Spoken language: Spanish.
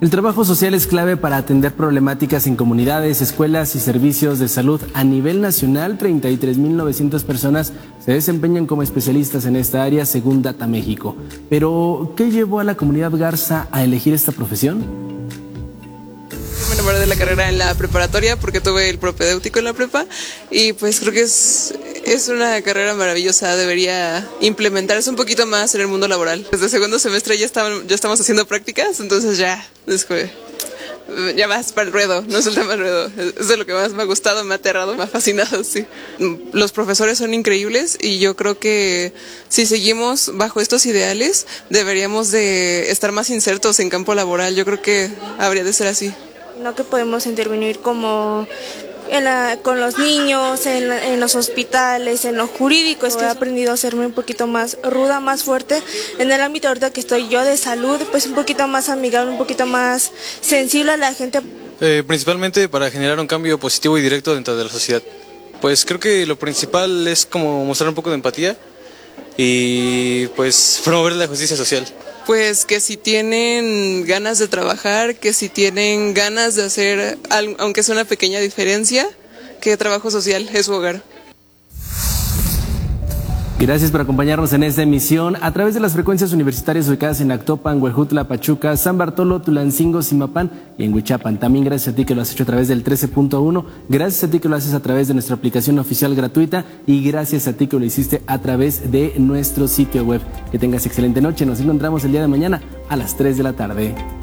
El trabajo social es clave para atender problemáticas en comunidades, escuelas y servicios de salud. A nivel nacional, 33.900 personas se desempeñan como especialistas en esta área, según Data México. Pero, ¿qué llevó a la comunidad Garza a elegir esta profesión? Me enamoré de la carrera en la preparatoria porque tuve el propedéutico en la prepa y pues creo que es una carrera maravillosa, debería implementarse un poquito más en el mundo laboral. Desde segundo semestre ya estamos haciendo prácticas, entonces ya vas para el ruedo, no soltamos el ruedo. Es de lo que más me ha gustado, me ha aterrado, me ha fascinado, sí. Los profesores son increíbles y yo creo que si seguimos bajo estos ideales deberíamos de estar más insertos en campo laboral. Yo creo que habría de ser así. No, que podemos intervenir como con los niños, en los hospitales, en lo jurídico. Es que he aprendido a serme un poquito más ruda, más fuerte. En el ámbito ahorita que estoy yo de salud, pues un poquito más amigable, un poquito más sensible a la gente. Principalmente para generar un cambio positivo y directo dentro de la sociedad. Pues creo que lo principal es como mostrar un poco de empatía y pues promover la justicia social. Pues que si tienen ganas de trabajar, que si tienen ganas de hacer, aunque sea una pequeña diferencia, que trabajo social es su hogar. Gracias por acompañarnos en esta emisión a través de las frecuencias universitarias ubicadas en Actopan, Huejutla, Pachuca, San Bartolo, Tulancingo, Zimapán y en Huichapan. También gracias a ti que lo has hecho a través del 13.1, gracias a ti que lo haces a través de nuestra aplicación oficial gratuita y gracias a ti que lo hiciste a través de nuestro sitio web. Que tengas excelente noche, nos encontramos el día de mañana a las 3 de la tarde.